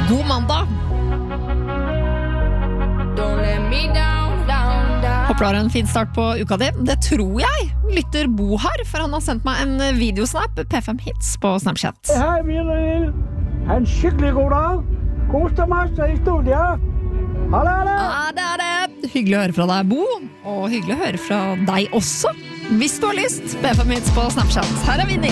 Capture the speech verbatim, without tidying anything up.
God mandag. Håper du har en fin start på uka di. Det tror jeg. Lytter Bo har, for han har sendt meg en videosnap, P fem Hits på Snapchat. Hei, Mille. En skikkelig god dag. Koste masse i studiet. Hallo, hallo. Ja, det er det. Hyggelig å høre fra deg, Bo. Og hyggelig å høre fra deg også. Hvis du har lyst, P fem Hits på Snapchat. Her er Vinni.